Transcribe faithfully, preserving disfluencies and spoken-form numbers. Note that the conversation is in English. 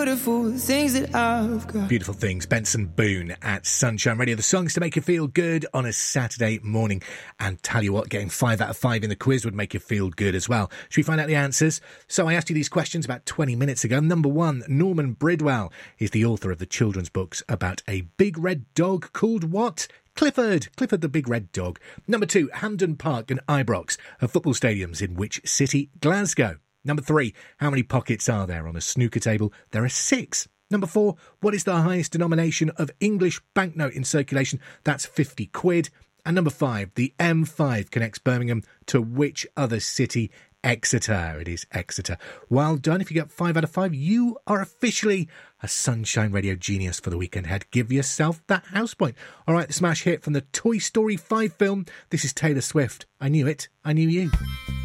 beautiful things that I've got. Beautiful Things, Benson Boone at Sunshine Radio. The songs to make you feel good on a Saturday morning. And tell you what, getting five out of five in the quiz would make you feel good as well. Should we find out the answers? So I asked you these questions about twenty minutes ago. Number one, Norman Bridwell is the author of the children's books about a big red dog called what? Clifford. Clifford the Big Red Dog. Number two, Hampden Park and Ibrox are football stadiums in which city? Glasgow. Number three, how many pockets are there on a snooker table? There are six. Number four, what is the highest denomination of English banknote in circulation? That's fifty quid. And number five, the M five connects Birmingham to which other city? Exeter. It is Exeter. Well done. If you get five out of five, you are officially a Sunshine Radio genius for the weekend ahead. Give yourself that house point. All right, the smash hit from the Toy Story five film. This is Taylor Swift. I knew it. I knew you.